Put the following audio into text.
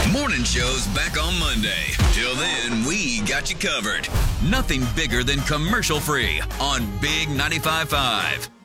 Morning show's back on Monday. Till then, we got you covered. Nothing bigger than commercial free on Big 95.5.